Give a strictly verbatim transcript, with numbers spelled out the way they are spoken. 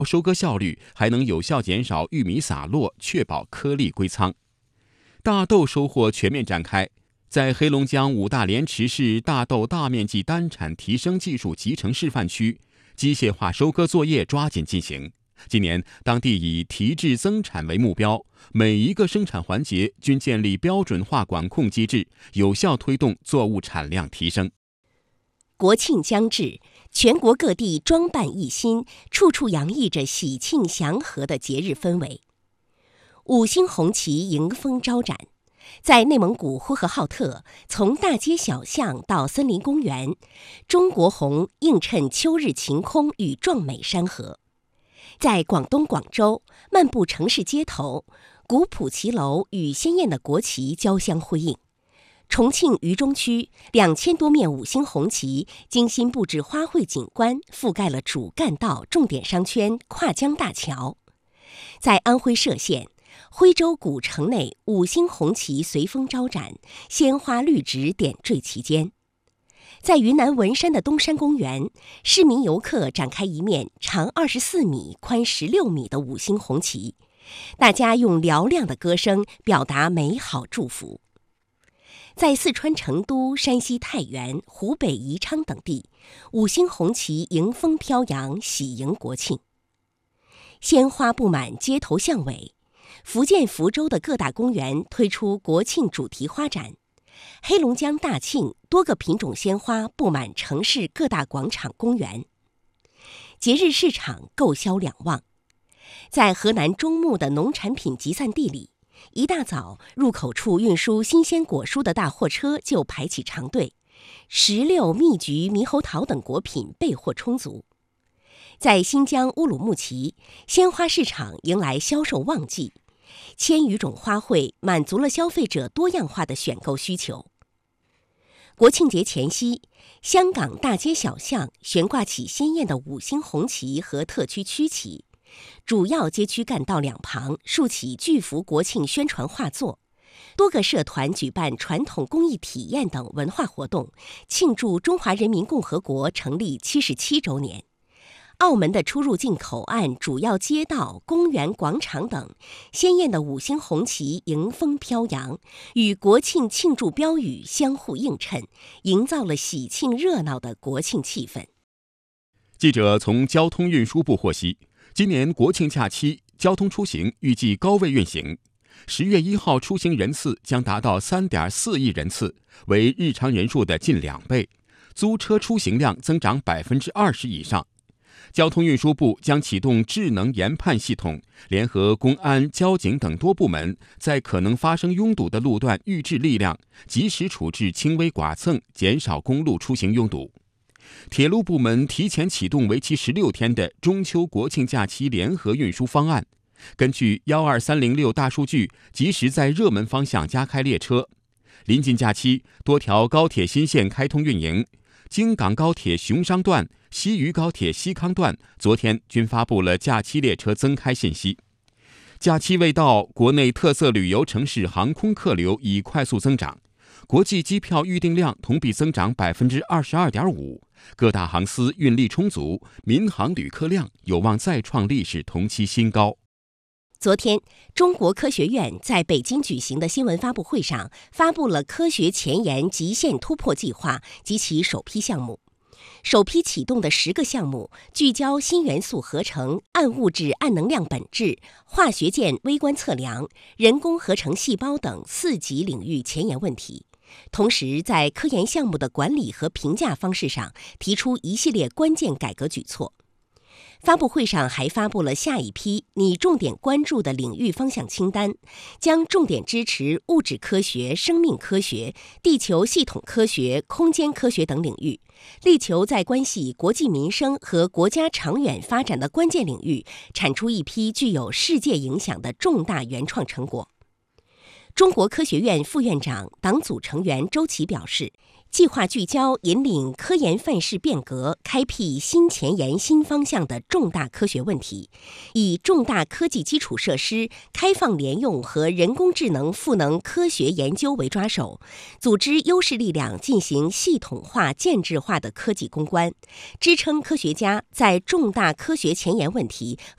收割效率，还能有效减少玉米洒落，确保颗粒归仓。大豆收获全面展开，在黑龙江五大连池市大豆大面积单产提升技术集成示范区，机械化收割作业抓紧进行。今年，当地以提质增产为目标，每一个生产环节均建立标准化管控机制，有效推动作物产量提升。 国庆将至，全国各地装扮一新，处处洋溢着喜庆祥和的节日氛围。五星红旗迎风招展，在内蒙古呼和浩特，从大街小巷到森林公园，中国红映衬秋日晴空与壮美山河。在广东广州，漫步城市街头，古朴骑楼与鲜艳的国旗交相辉映。重庆渝中区两千多面五星红旗精心布置花卉景观，覆盖了主干道、重点商圈、跨江大桥。在安徽歙县，徽州古城内五星红旗随风招展，鲜花绿植点缀其间。在云南文山的东山公园，市民游客展开一面长二十四米、宽十六米的五星红旗，大家用嘹亮的歌声表达美好祝福。在四川成都、山西太原、湖北宜昌等地，五星红旗迎风飘扬，喜迎国庆。鲜花布满街头巷尾，福建福州的各大公园推出国庆主题花展。黑龙江大庆多个品种鲜花布满城市各大广场公园，节日市场购销两旺。在河南中牟的农产品集散地里，一大早入口处运输新鲜果蔬的大货车就排起长队，石榴、蜜橘、猕猴桃等果品备货充足。在新疆乌鲁木齐，鲜花市场迎来销售旺季，千余种花卉满足了消费者多样化的选购需求。国庆节前夕，香港大街小巷悬挂起鲜艳的五星红旗和特区区旗，主要街区干道两旁竖起巨幅国庆宣传画作，多个社团举办传统工艺体验等文化活动，庆祝中华人民共和国成立七十七周年。澳门的出入境口岸、主要街道、公园、广场等，鲜艳的五星红旗迎风飘扬，与国庆庆祝标语相互映衬，营造了喜庆热闹的国庆气氛。 记者从交通运输部获悉，今年国庆假期交通出行预计高位运行，十月一号出行人次将达到 三点四亿人次，为日常人数的近两倍，租车出行量增长 百分之二十 以上。交通运输部将启动智能研判系统，联合公安、交警等多部门，在可能发生拥堵的路段预置力量，及时处置轻微剐蹭，减少公路出行拥堵。铁路部门提前启动为期十六天的中秋国庆假期联合运输方案，根据一二三零六大数据，及时在热门方向加开列车。临近假期，多条高铁新线开通运营，京港高铁熊商段、西渝高铁西康段昨天均发布了假期列车增开信息。假期未到，国内特色旅游城市航空客流已快速增长，国际机票预订量同比增长 百分之二十二点五， 各大航司运力充足，民航旅客量有望再创历史同期新高。 昨天，中国科学院在北京举行的新闻发布会上，发布了科学前沿极限突破计划及其首批项目。首批启动的十个项目聚焦新元素合成、暗物质暗能量本质、化学键微观测量、人工合成细胞等四级领域前沿问题，同时在科研项目的管理和评价方式上提出一系列关键改革举措。发布会上还发布了下一批拟重点关注的领域方向清单，将重点支持物质科学、生命科学、地球系统科学、空间科学等领域，力求在关系国计民生和国家长远发展的关键领域产出一批具有世界影响的重大原创成果。中国科学院副院长、党组成员周琦表示，计划聚焦引领科研范式变革，开辟新前沿新方向的重大科学问题，以重大科技基础设施、开放联用和人工智能赋能科学研究为抓手，组织优势力量进行系统化、建制化的科技攻关，支撑科学家在重大科学前沿问题